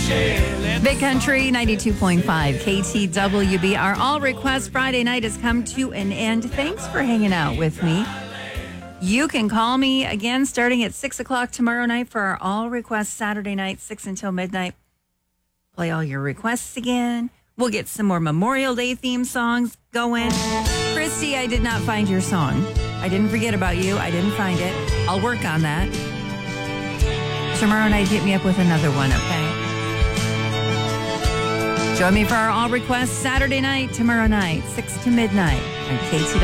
Big Country 92.5 KTWB. Our All Request Friday night has come to an end. Thanks for hanging out with me. You can call me again starting at 6 o'clock tomorrow night for our All Request Saturday night, 6 until midnight. Play all your requests again. We'll get some more Memorial Day theme songs going. Christy, I did not find your song. I didn't forget about you. I didn't find it. I'll work on that. Tomorrow night, hit me up with another one, okay? Join me for our All Request Saturday night, tomorrow night, 6 to midnight on KTWB.